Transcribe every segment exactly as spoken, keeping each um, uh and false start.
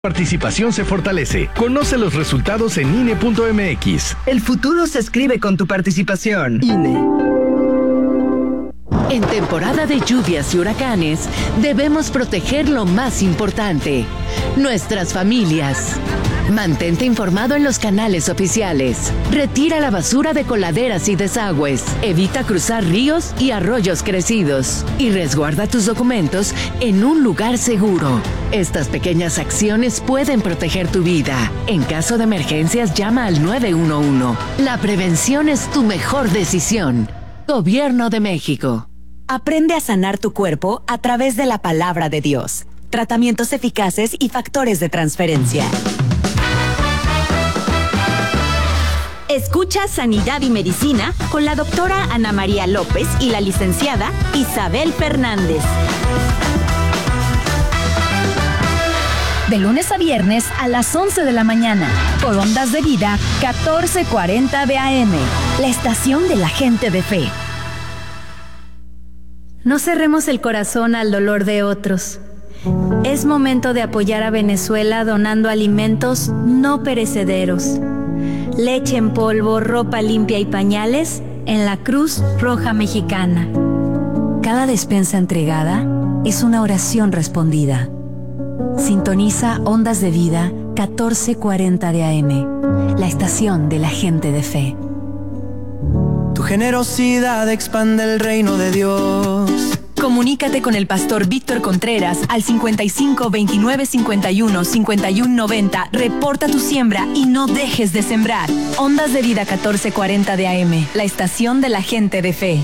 Participación se fortalece. Conoce los resultados en I N E punto M X. El futuro se escribe con tu participación. I N E. En temporada de lluvias y huracanes, debemos proteger lo más importante, nuestras familias. Mantente informado en los canales oficiales. Retira la basura de coladeras y desagües. Evita cruzar ríos y arroyos crecidos. Y resguarda tus documentos en un lugar seguro. Estas pequeñas acciones pueden proteger tu vida. En caso de emergencias, llama al nueve uno uno. La prevención es tu mejor decisión. Gobierno de México. Aprende a sanar tu cuerpo a través de la palabra de Dios. Tratamientos eficaces y factores de transferencia. Escucha Sanidad y Medicina con la doctora Ana María López y la licenciada Isabel Fernández. De lunes a viernes a las once de la mañana, por Ondas de Vida catorce cuarenta de A M, la estación de la gente de fe. No cerremos el corazón al dolor de otros. Es momento de apoyar a Venezuela donando alimentos no perecederos. Leche en polvo, ropa limpia y pañales en la Cruz Roja Mexicana. Cada despensa entregada es una oración respondida. Sintoniza Ondas de Vida catorce cuarenta de A M, la estación de la gente de fe. Tu generosidad expande el reino de Dios. Comunícate con el pastor Víctor Contreras al cincuenta y cinco, veintinueve, cincuenta y uno, cincuenta y uno, noventa. Reporta tu siembra y no dejes de sembrar. Ondas de Vida catorce cuarenta de A M, la estación de la gente de fe.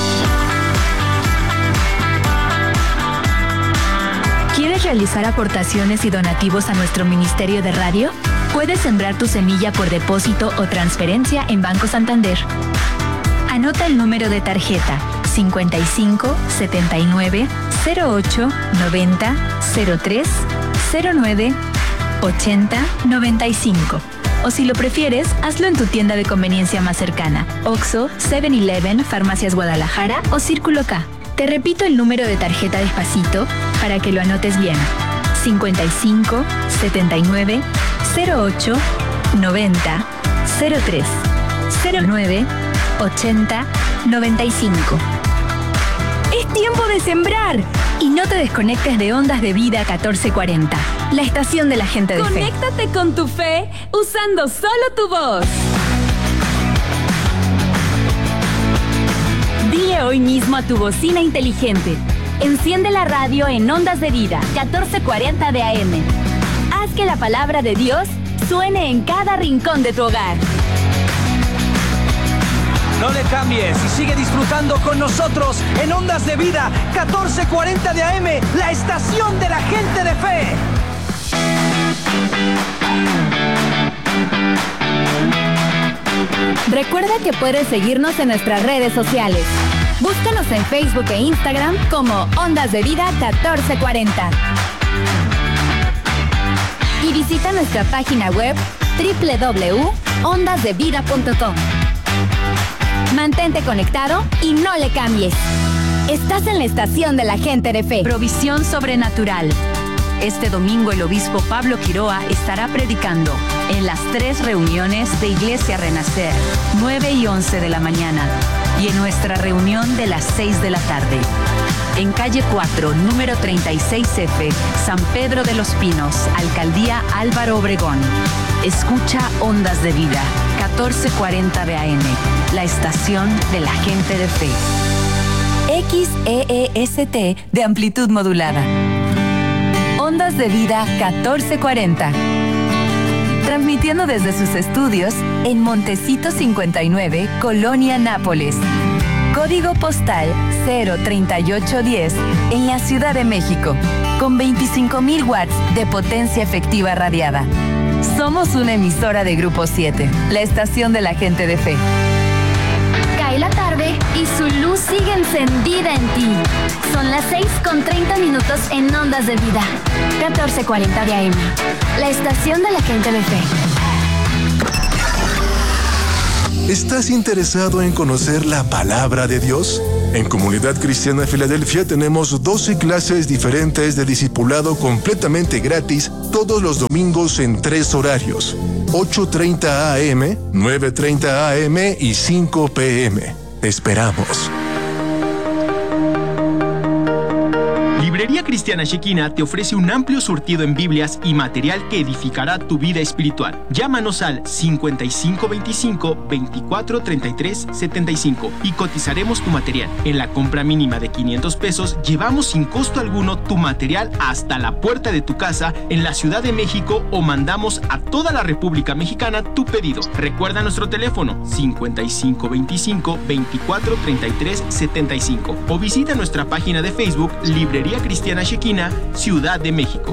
¿Quieres realizar aportaciones y donativos a nuestro Ministerio de Radio? Puedes sembrar tu semilla por depósito o transferencia en Banco Santander. Anota el número de tarjeta cincuenta y cinco, setenta y nueve, cero ocho, noventa, cero tres, cero nueve, ochenta, noventa y cinco. O si lo prefieres, hazlo en tu tienda de conveniencia más cercana: Oxxo, seven eleven, Farmacias Guadalajara o Círculo K. Te repito el número de tarjeta despacito para que lo anotes bien: cincuenta y cinco, setenta y nueve, cero ocho, noventa, cero tres, cero nueve, ochenta, noventa y cinco. ¡Es tiempo de sembrar! Y no te desconectes de Ondas de Vida catorce cuarenta, la estación de la gente de fe. Conéctate con tu fe usando solo tu voz. Dile hoy mismo a tu bocina inteligente: enciende la radio en Ondas de Vida catorce cuarenta de A M. Haz que la palabra de Dios suene en cada rincón de tu hogar. No le cambies y sigue disfrutando con nosotros en Ondas de Vida catorce cuarenta de A M, la estación de la gente de fe. Recuerda que puedes seguirnos en nuestras redes sociales. Búscanos en Facebook e Instagram como Ondas de Vida catorce cuarenta. Y visita nuestra página web doble u doble u doble u punto ondas de vida punto com. Mantente conectado y no le cambies. Estás en la estación de la gente de fe. Provisión sobrenatural. Este domingo el obispo Pablo Quiroa estará predicando en las tres reuniones de Iglesia Renacer, nueve y once de la mañana, y en nuestra reunión de las seis de la tarde. En calle cuatro, número treinta y seis F, San Pedro de los Pinos, Alcaldía Álvaro Obregón. Escucha Ondas de Vida, catorce cuarenta de A M, la estación de la gente de fe. X E E S T de amplitud modulada. Ondas de Vida catorce cuarenta. Transmitiendo desde sus estudios en Montecito cincuenta y nueve, Colonia Nápoles. Código postal cero treinta y ocho diez en la Ciudad de México, con veinticinco mil watts de potencia efectiva radiada. Somos una emisora de Grupo siete, la estación de la gente de fe. Cae la tarde y su luz sigue encendida en ti. Son las seis con treinta minutos en Ondas de Vida catorce cuarenta de A M, la estación de la gente de fe. ¿Estás interesado en conocer la palabra de Dios? En Comunidad Cristiana Filadelfia tenemos doce clases diferentes de discipulado completamente gratis todos los domingos en tres horarios: ocho treinta a eme, nueve treinta a eme y cinco pe eme. Te esperamos. Librería Cristiana Shekina te ofrece un amplio surtido en Biblias y material que edificará tu vida espiritual. Llámanos al cincuenta y cinco veinticinco, veinticuatro treinta y tres setenta y cinco y cotizaremos tu material. En la compra mínima de quinientos pesos, llevamos sin costo alguno tu material hasta la puerta de tu casa en la Ciudad de México o mandamos a toda la República Mexicana tu pedido. Recuerda nuestro teléfono cincuenta y cinco veinticinco, veinticuatro treinta y tres setenta y cinco o visita nuestra página de Facebook Librería Cristiana Shekina, Ciudad de México.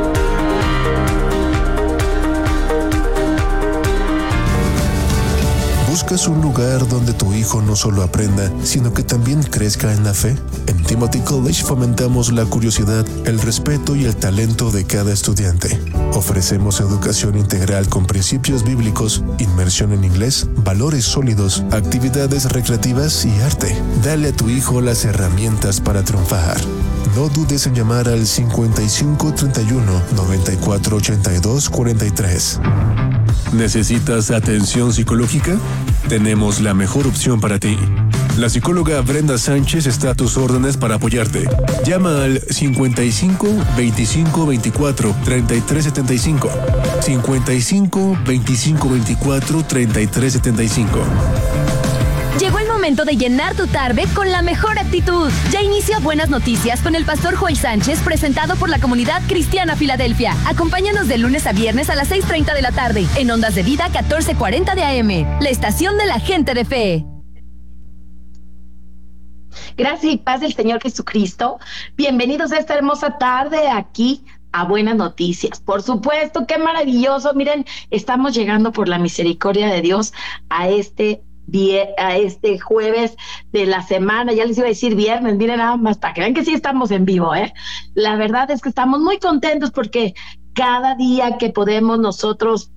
¿Buscas un lugar donde tu hijo no solo aprenda, sino que también crezca en la fe? En Timothy College fomentamos la curiosidad, el respeto y el talento de cada estudiante. Ofrecemos educación integral con principios bíblicos, inmersión en inglés, valores sólidos, actividades recreativas y arte. Dale a tu hijo las herramientas para triunfar. No dudes en llamar al cincuenta y cinco treinta y uno, noventa y cuatro ochenta y dos cuarenta y tres. ¿Necesitas atención psicológica? Tenemos la mejor opción para ti. La psicóloga Brenda Sánchez está a tus órdenes para apoyarte. Llama al cincuenta y cinco veinticinco veinticuatro treinta y tres setenta y cinco. cincuenta y cinco veinticinco veinticuatro treinta y tres setenta y cinco. Llegó el momento de llenar tu tarde con la mejor actitud. Ya inicia Buenas Noticias con el pastor Joel Sánchez, presentado por la Comunidad Cristiana Filadelfia. Acompáñanos de lunes a viernes a las seis treinta de la tarde en Ondas de Vida catorce cuarenta de a eme, la estación de la gente de fe. Gracias y paz del Señor Jesucristo. Bienvenidos a esta hermosa tarde aquí a Buenas Noticias. Por supuesto, qué maravilloso. Miren, estamos llegando por la misericordia de Dios a este a este jueves de la semana, ya les iba a decir viernes, miren nada más, para que vean que sí estamos en vivo, ¿eh? La verdad es que estamos muy contentos porque cada día que podemos nosotros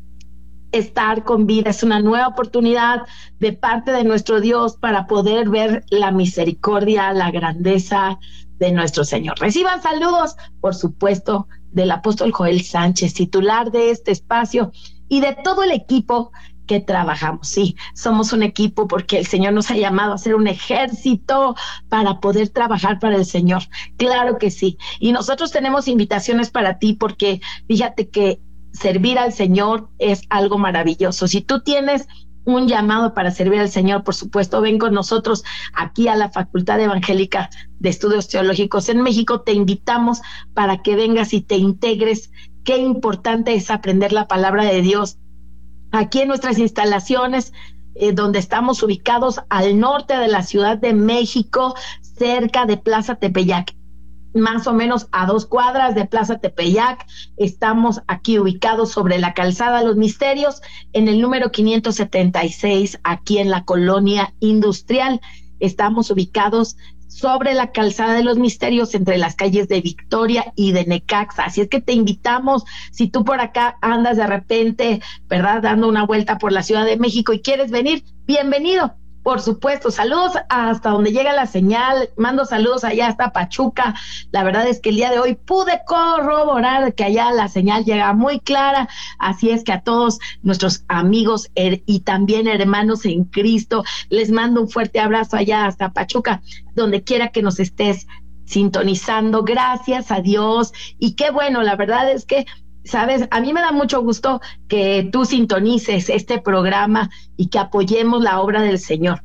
estar con vida es una nueva oportunidad de parte de nuestro Dios para poder ver la misericordia, la grandeza de nuestro Señor. Reciban saludos, por supuesto, del apóstol Joel Sánchez, titular de este espacio, y de todo el equipo que trabajamos. Sí, somos un equipo porque el Señor nos ha llamado a ser un ejército para poder trabajar para el Señor. Claro que sí. Y nosotros tenemos invitaciones para ti porque fíjate que servir al Señor es algo maravilloso. Si tú tienes un llamado para servir al Señor, por supuesto, ven con nosotros aquí a la Facultad Evangélica de Estudios Teológicos en México. Te invitamos para que vengas y te integres. Qué importante es aprender la palabra de Dios aquí en nuestras instalaciones, eh, donde estamos ubicados al norte de la Ciudad de México, cerca de Plaza Tepeyac, más o menos a dos cuadras de Plaza Tepeyac. Estamos aquí ubicados sobre la Calzada Los Misterios, en el número quinientos setenta y seis, aquí en la Colonia Industrial. Estamos ubicados sobre la Calzada de los Misterios, entre las calles de Victoria y de Necaxa. Así es que te invitamos, si tú por acá andas de repente, ¿verdad?, dando una vuelta por la Ciudad de México y quieres venir, bienvenido. Por supuesto, saludos hasta donde llega la señal, mando saludos allá hasta Pachuca. La verdad es que el día de hoy pude corroborar que allá la señal llega muy clara, así es que a todos nuestros amigos er- y también hermanos en Cristo, les mando un fuerte abrazo allá hasta Pachuca, donde quiera que nos estés sintonizando. Gracias a Dios, y qué bueno, la verdad es que sabes, a mí me da mucho gusto que tú sintonices este programa y que apoyemos la obra del Señor.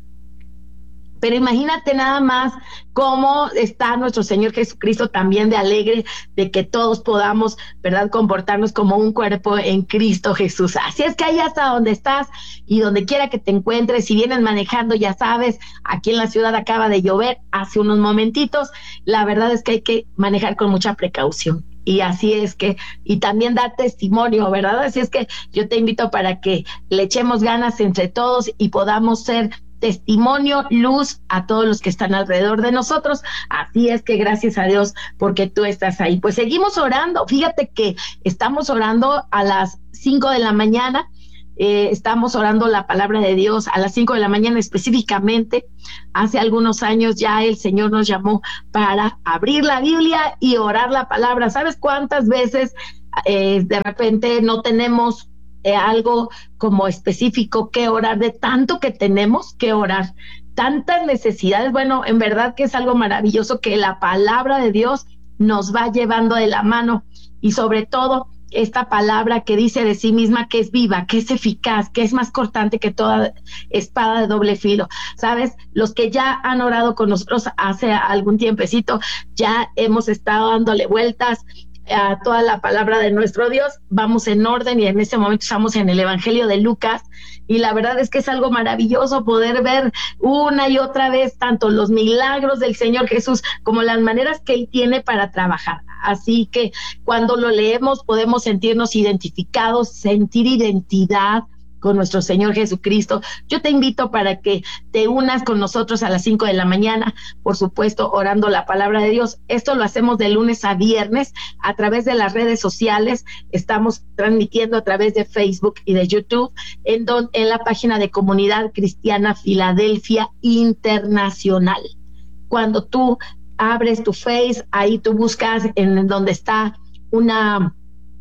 Pero imagínate nada más cómo está nuestro Señor Jesucristo también de alegre de que todos podamos, ¿verdad?, comportarnos como un cuerpo en Cristo Jesús. Así es que ahí hasta donde estás y donde quiera que te encuentres, si vienes manejando, ya sabes, aquí en la ciudad acaba de llover hace unos momentitos. La verdad es que hay que manejar con mucha precaución. Y así es que, y también dar testimonio, ¿verdad? Así es que yo te invito para que le echemos ganas entre todos y podamos ser testimonio, luz a todos los que están alrededor de nosotros. Así es que gracias a Dios porque tú estás ahí. Pues seguimos orando. Fíjate que estamos orando a las cinco de la mañana. Eh, estamos orando la palabra de Dios a las cinco de la mañana específicamente. Hace algunos años ya el Señor nos llamó para abrir la Biblia y orar la palabra. ¿Sabes cuántas veces eh, de repente no tenemos eh, algo como específico que orar, de tanto que tenemos que orar, tantas necesidades? Bueno, en verdad que es algo maravilloso que la palabra de Dios nos va llevando de la mano, y sobre todo esta palabra que dice de sí misma que es viva, que es eficaz, que es más cortante que toda espada de doble filo. ¿Sabes? Los que ya han orado con nosotros hace algún tiempecito, ya hemos estado dándole vueltas a toda la palabra de nuestro Dios. Vamos en orden y en este momento estamos en el Evangelio de Lucas, y la verdad es que es algo maravilloso poder ver una y otra vez tanto los milagros del Señor Jesús como las maneras que Él tiene para trabajar. Así que cuando lo leemos podemos sentirnos identificados, sentir identidad con nuestro Señor Jesucristo. Yo te invito para que te unas con nosotros a las cinco de la mañana, por supuesto, orando la palabra de Dios. Esto lo hacemos de lunes a viernes a través de las redes sociales. Estamos transmitiendo a través de Facebook y de YouTube, en, don, en la página de Comunidad Cristiana Filadelfia Internacional. Cuando tú abres tu Face, ahí tú buscas en donde está una,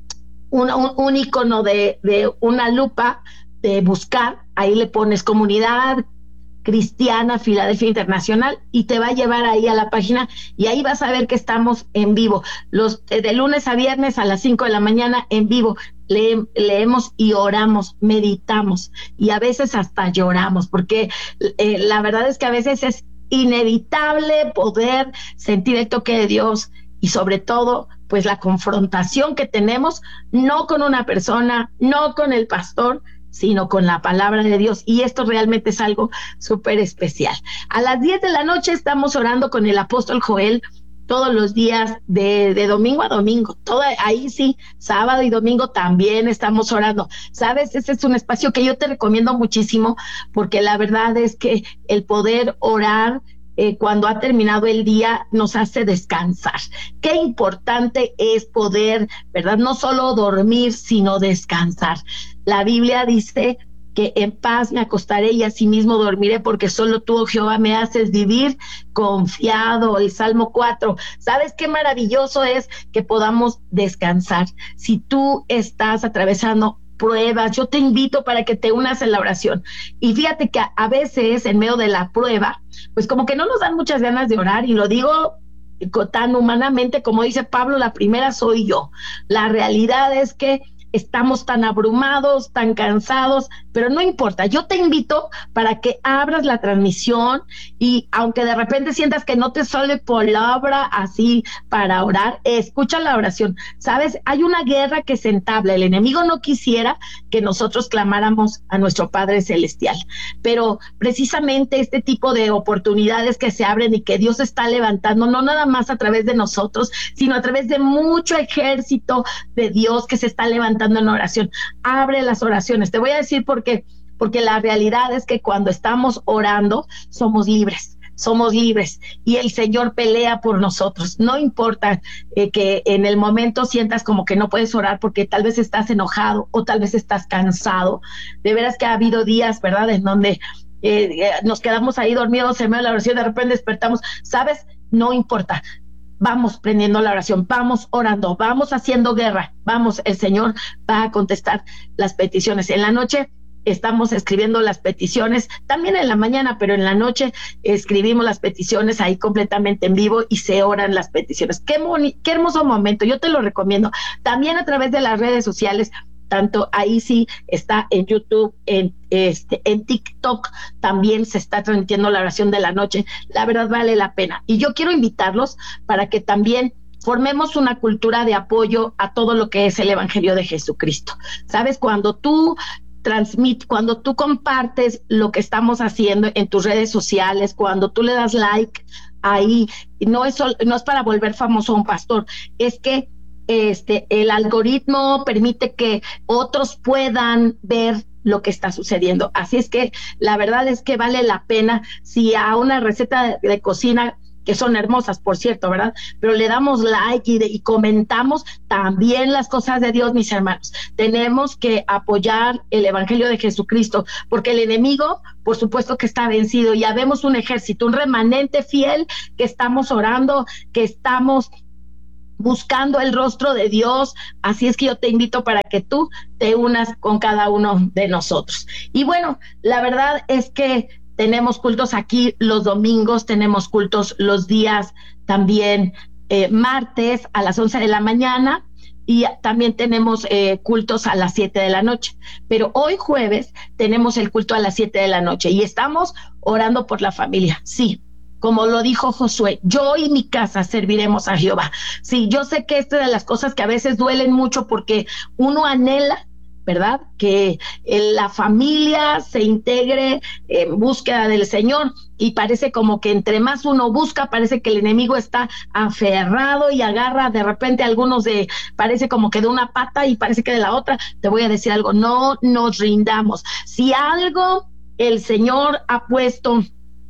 una un, un icono de, de una lupa de buscar, ahí le pones Comunidad Cristiana Filadelfia Internacional y te va a llevar ahí a la página, y ahí vas a ver que estamos en vivo, los de lunes a viernes a las cinco de la mañana en vivo. Le, leemos y oramos, meditamos, y a veces hasta lloramos, porque eh, la verdad es que a veces es inevitable poder sentir el toque de Dios, y sobre todo pues la confrontación que tenemos, no con una persona, no con el pastor, sino con la palabra de Dios, y esto realmente es algo súper especial. A las diez de la noche estamos orando con el apóstol Joel, todos los días de, de domingo a domingo, todo, ahí sí, sábado y domingo también estamos orando. Sabes, ese es un espacio que yo te recomiendo muchísimo, porque la verdad es que el poder orar Eh, cuando ha terminado el día nos hace descansar. Qué importante es poder, ¿verdad? No solo dormir, sino descansar. La Biblia dice que en paz me acostaré y asimismo dormiré, porque solo tú, oh Jehová, me haces vivir confiado. El Salmo cuatro. ¿Sabes qué maravilloso es que podamos descansar? Si tú estás atravesando pruebas, yo te invito para que te unas en la oración. Y fíjate que a, a veces en medio de la prueba, pues como que no nos dan muchas ganas de orar, y lo digo tan humanamente como dice Pablo, la primera soy yo. La realidad es que estamos tan abrumados, tan cansados, pero no importa. Yo te invito para que abras la transmisión, y aunque de repente sientas que no te sale palabra así para orar, escucha la oración. ¿Sabes? Hay una guerra que se entabla. El enemigo no quisiera que nosotros clamáramos a nuestro Padre Celestial, pero precisamente este tipo de oportunidades que se abren y que Dios está levantando, no nada más a través de nosotros, sino a través de mucho ejército de Dios que se está levantando en oración. Abre las oraciones. Te voy a decir por qué. Porque la realidad es que cuando estamos orando somos libres, somos libres, y el Señor pelea por nosotros. No importa eh, que en el momento sientas como que no puedes orar porque tal vez estás enojado o tal vez estás cansado. De veras que ha habido días, ¿verdad?, en donde eh, nos quedamos ahí dormidos en medio de la oración, de repente despertamos. ¿Sabes? No importa. Vamos prendiendo la oración, vamos orando, vamos haciendo guerra, vamos, el Señor va a contestar las peticiones. En la noche estamos escribiendo las peticiones, también en la mañana, pero en la noche escribimos las peticiones ahí completamente en vivo y se oran las peticiones. Qué, boni- qué hermoso momento, yo te lo recomiendo. También a través de las redes sociales, tanto ahí sí está en YouTube, en este, en TikTok también se está transmitiendo la oración de la noche. La verdad vale la pena. Y yo quiero invitarlos para que también formemos una cultura de apoyo a todo lo que es el Evangelio de Jesucristo. ¿Sabes? Cuando tú transmit, cuando tú compartes lo que estamos haciendo en tus redes sociales, cuando tú le das like ahí, no es, sol, no es para volver famoso a un pastor, es que Este, el algoritmo permite que otros puedan ver lo que está sucediendo. Así es que la verdad es que vale la pena. Si a una receta de, de cocina que son hermosas, por cierto, ¿verdad? Pero le damos like y, de, y comentamos también las cosas de Dios, mis hermanos. Tenemos que apoyar el Evangelio de Jesucristo, porque el enemigo, por supuesto que está vencido. Ya vemos un ejército, un remanente fiel que estamos orando, que estamos buscando el rostro de Dios. Así es que yo te invito para que tú te unas con cada uno de nosotros. Y bueno, la verdad es que tenemos cultos aquí los domingos, tenemos cultos los días también eh, martes a las once de la mañana, y también tenemos eh, cultos a las siete de la noche. Pero hoy jueves tenemos el culto a las siete de la noche y estamos orando por la familia. Sí, como lo dijo Josué, yo y mi casa serviremos a Jehová. Sí, yo sé que esta es de las cosas que a veces duelen mucho, porque uno anhela, ¿verdad?, que eh, la familia se integre en búsqueda del Señor, y parece como que entre más uno busca, parece que el enemigo está aferrado y agarra de repente a algunos de, parece como que de una pata y parece que de la otra. Te voy a decir algo, no nos rindamos. Si algo el Señor ha puesto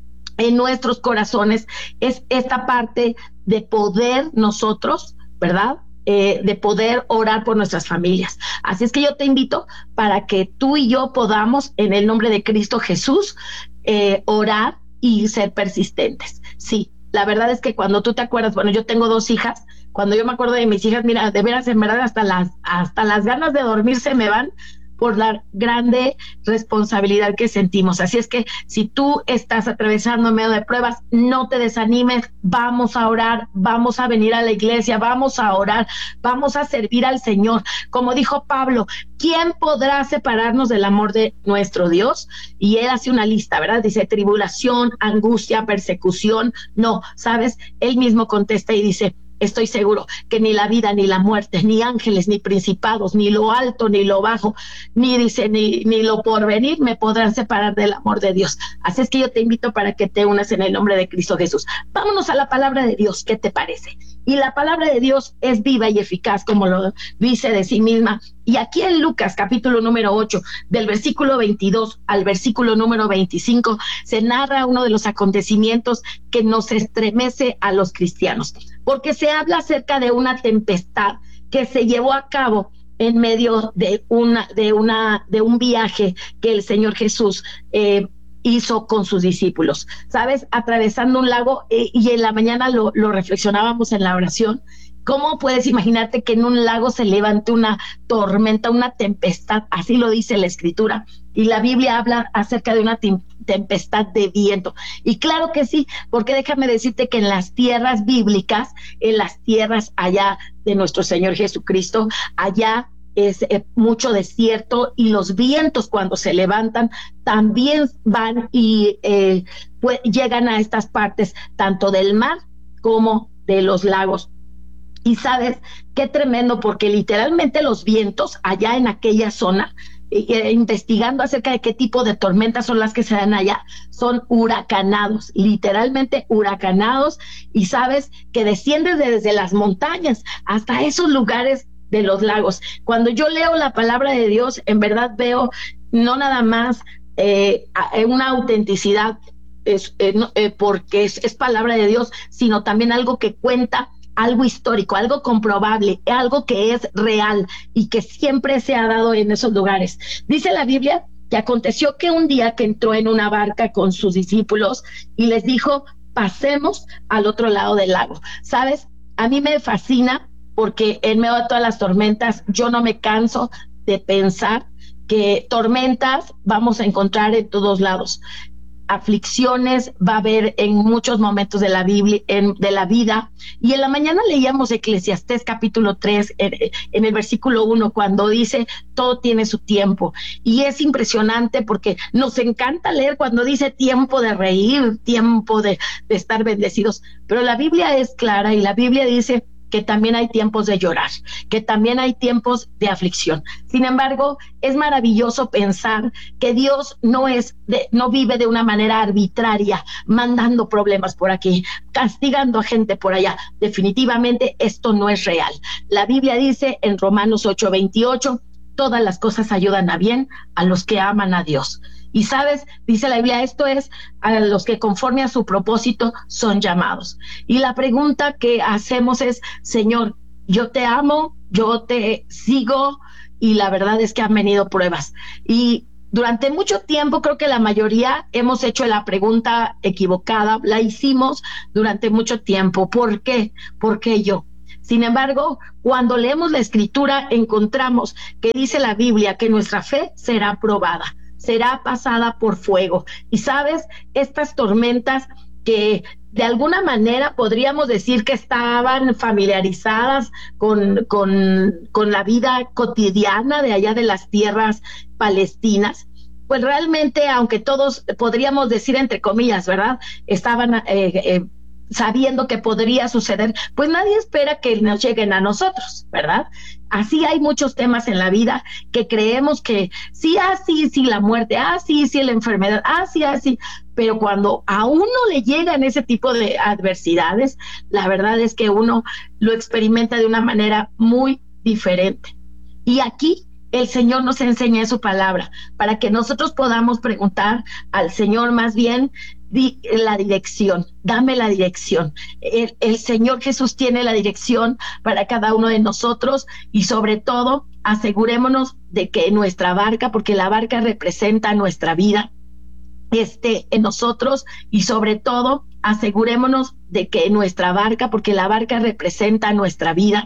en nuestros corazones es esta parte de poder nosotros, ¿verdad?, Eh, de poder orar por nuestras familias. Así es que yo te invito para que tú y yo podamos, en el nombre de Cristo Jesús, eh, orar y ser persistentes. Sí, la verdad es que cuando tú te acuerdas, bueno, yo tengo dos hijas, cuando yo me acuerdo de mis hijas, mira, de veras, en verdad, hasta las, hasta las ganas de dormir se me van, por la grande responsabilidad que sentimos. Así es que si tú estás atravesando en medio de pruebas, no te desanimes, vamos a orar, vamos a venir a la iglesia, vamos a orar, vamos a servir al Señor. Como dijo Pablo, ¿quién podrá separarnos del amor de nuestro Dios? Y él hace una lista, ¿verdad? Dice tribulación, angustia, persecución. No, ¿sabes? Él mismo contesta y dice, estoy seguro que ni la vida, ni la muerte, ni ángeles, ni principados, ni lo alto, ni lo bajo, ni dice, ni, ni lo porvenir me podrán separar del amor de Dios. Así es que yo te invito para que te unas en el nombre de Cristo Jesús. Vámonos a la palabra de Dios, ¿qué te parece? Y la palabra de Dios es viva y eficaz, como lo dice de sí misma. Y aquí en Lucas, capítulo número ocho, del versículo veintidós al versículo número veinticinco, se narra uno de los acontecimientos que nos estremece a los cristianos, porque se habla acerca de una tempestad que se llevó a cabo en medio de una, de una, de un viaje que el Señor Jesús eh, hizo con sus discípulos, ¿sabes? Atravesando un lago, eh, y en la mañana lo, lo reflexionábamos en la oración. ¿Cómo puedes imaginarte que en un lago se levante una tormenta, una tempestad? Así lo dice la Escritura. Y la Biblia habla acerca de una tempestad de viento. Y claro que sí, porque déjame decirte que en las tierras bíblicas, en las tierras allá de nuestro Señor Jesucristo, allá es eh, mucho desierto, y los vientos cuando se levantan también van y eh, pues, llegan a estas partes tanto del mar como de los lagos. Y sabes qué tremendo, porque literalmente los vientos allá en aquella zona, eh, investigando acerca de qué tipo de tormentas son las que se dan allá, son huracanados, literalmente huracanados, y sabes que descienden desde las montañas hasta esos lugares de los lagos. Cuando yo leo la palabra de Dios, en verdad veo no nada más eh, una autenticidad, es, eh, no, eh, porque es, es palabra de Dios, sino también algo que cuenta algo histórico, algo comprobable, algo que es real y que siempre se ha dado en esos lugares. Dice la Biblia que aconteció que un día que entró en una barca con sus discípulos y les dijo, pasemos al otro lado del lago. ¿Sabes? A mí me fascina, porque en medio de todas las tormentas yo no me canso de pensar que tormentas vamos a encontrar en todos lados. Aflicciones va a haber en muchos momentos de la Biblia, en, de la vida. Y en la mañana leíamos Eclesiastés capítulo tres, en, en el versículo uno, cuando dice, todo tiene su tiempo. Y es impresionante porque nos encanta leer cuando dice tiempo de reír, tiempo de, de estar bendecidos. Pero la Biblia es clara, y la Biblia dice que también hay tiempos de llorar, que también hay tiempos de aflicción. Sin embargo, es maravilloso pensar que Dios no es de, no vive de una manera arbitraria, mandando problemas por aquí, castigando a gente por allá. Definitivamente esto no es real. La Biblia dice en Romanos ocho veintiocho, todas las cosas ayudan a bien a los que aman a Dios. Y sabes, dice la Biblia, esto es a los que conforme a su propósito son llamados. Y la pregunta que hacemos es, Señor, yo te amo, yo te sigo, y la verdad es que han venido pruebas. Y durante mucho tiempo creo que la mayoría hemos hecho la pregunta equivocada, la hicimos durante mucho tiempo. ¿Por qué? ¿Por qué yo? Sin embargo, cuando leemos la Escritura encontramos que dice la Biblia que nuestra fe será probada, será pasada por fuego. Y sabes, estas tormentas que de alguna manera podríamos decir que estaban familiarizadas con, con, con la vida cotidiana de allá de las tierras palestinas, pues realmente, aunque todos podríamos decir entre comillas, ¿verdad?, estaban eh, eh, sabiendo que podría suceder, pues nadie espera que nos lleguen a nosotros, ¿verdad? Así hay muchos temas en la vida que creemos que sí, así, sí, la muerte, así, sí, la enfermedad, así, así, pero cuando a uno le llegan ese tipo de adversidades, la verdad es que uno lo experimenta de una manera muy diferente. Y aquí el Señor nos enseña su palabra para que nosotros podamos preguntar al Señor más bien di, la dirección, dame la dirección. El, el Señor Jesús tiene la dirección para cada uno de nosotros y sobre todo asegurémonos de que nuestra barca, porque la barca representa nuestra vida, esté en nosotros y sobre todo asegurémonos de que nuestra barca, porque la barca representa nuestra vida,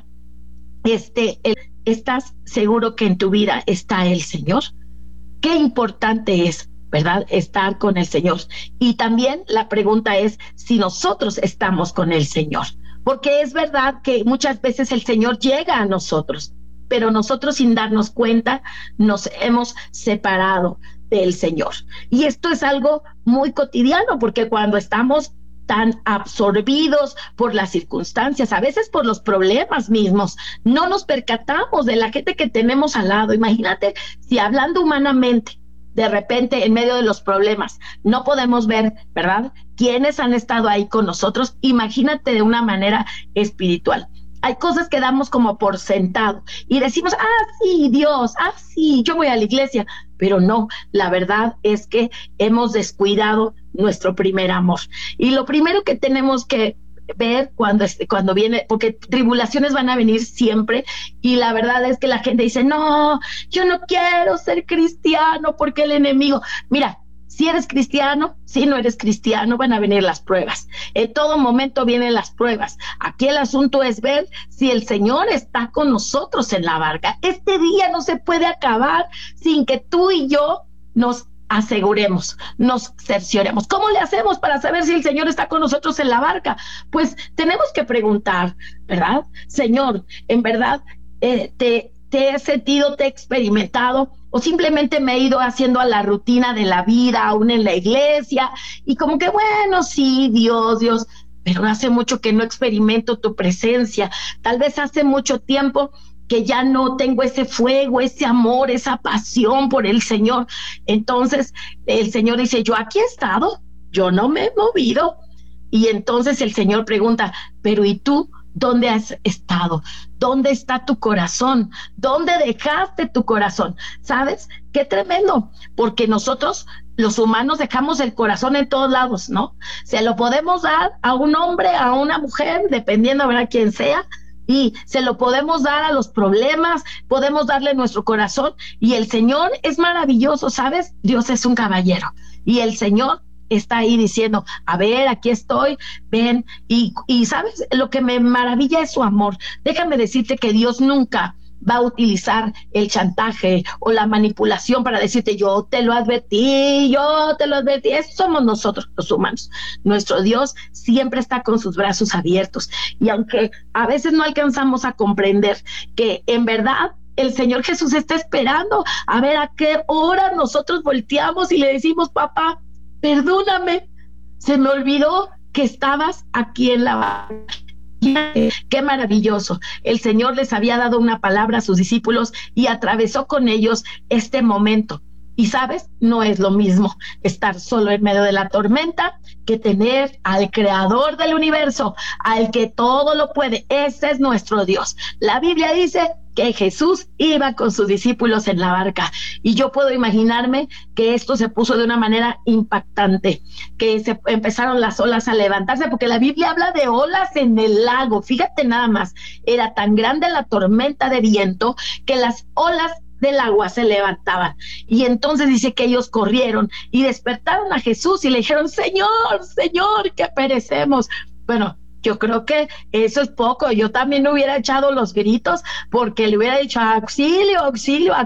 esté el ¿Estás seguro que en tu vida está el Señor? Qué importante es, ¿verdad?, estar con el Señor. Y también la pregunta es si nosotros estamos con el Señor. Porque es verdad que muchas veces el Señor llega a nosotros, pero nosotros sin darnos cuenta nos hemos separado del Señor. Y esto es algo muy cotidiano, porque cuando estamos tan absorbidos por las circunstancias, a veces por los problemas mismos, no nos percatamos de la gente que tenemos al lado. Imagínate si hablando humanamente, de repente en medio de los problemas, no podemos ver, ¿verdad?, quiénes han estado ahí con nosotros. Imagínate de una manera espiritual. Hay cosas que damos como por sentado y decimos, ah, sí, Dios, ah, sí, yo voy a la iglesia, pero no, la verdad es que hemos descuidado nuestro primer amor. Y lo primero que tenemos que ver cuando, cuando viene, porque tribulaciones van a venir siempre, y la verdad es que la gente dice, no, yo no quiero ser cristiano porque el enemigo, mira, si eres cristiano, si no eres cristiano, van a venir las pruebas. En todo momento vienen las pruebas. Aquí el asunto es ver si el Señor está con nosotros en la barca. Este día no se puede acabar sin que tú y yo nos aseguremos, nos cercioremos. ¿Cómo le hacemos para saber si el Señor está con nosotros en la barca? Pues tenemos que preguntar, ¿verdad? Señor, en verdad, eh, te, te he sentido, te he experimentado, o simplemente me he ido haciendo a la rutina de la vida, aún en la iglesia, y como que bueno, sí, Dios, Dios, pero hace mucho que no experimento tu presencia. Tal vez hace mucho tiempo que ya no tengo ese fuego, ese amor, esa pasión por el Señor. Entonces el Señor dice, yo aquí he estado, yo no me he movido. Y entonces el Señor pregunta, pero ¿y tú dónde has estado? ¿Dónde está tu corazón? ¿Dónde dejaste tu corazón? ¿Sabes? Qué tremendo, porque nosotros los humanos dejamos el corazón en todos lados, ¿no? Se lo podemos dar a un hombre, a una mujer, dependiendo de quién sea, y se lo podemos dar a los problemas, podemos darle nuestro corazón, y el Señor es maravilloso, ¿sabes? Dios es un caballero, y el Señor está ahí diciendo, a ver, aquí estoy, ven, y, y ¿sabes? Lo que me maravilla es su amor. Déjame decirte que Dios nunca va a utilizar el chantaje o la manipulación para decirte, yo te lo advertí, yo te lo advertí. Eso somos nosotros los humanos. Nuestro Dios siempre está con sus brazos abiertos, y aunque a veces no alcanzamos a comprender que en verdad el Señor Jesús está esperando a ver a qué hora nosotros volteamos y le decimos, papá, perdóname, se me olvidó que estabas aquí en la barca. Qué maravilloso. El Señor les había dado una palabra a sus discípulos y atravesó con ellos este momento. Y sabes, no es lo mismo estar solo en medio de la tormenta que tener al creador del universo, al que todo lo puede. Ese es nuestro Dios. La Biblia dice que Jesús iba con sus discípulos en la barca, y yo puedo imaginarme que esto se puso de una manera impactante, que se empezaron las olas a levantarse, porque la Biblia habla de olas en el lago. Fíjate nada más, era tan grande la tormenta de viento que las olas del agua se levantaban, y entonces dice que ellos corrieron y despertaron a Jesús y le dijeron: Señor, Señor, que perecemos. Bueno, yo creo que eso es poco. Yo también hubiera echado los gritos, porque le hubiera dicho: auxilio, auxilio,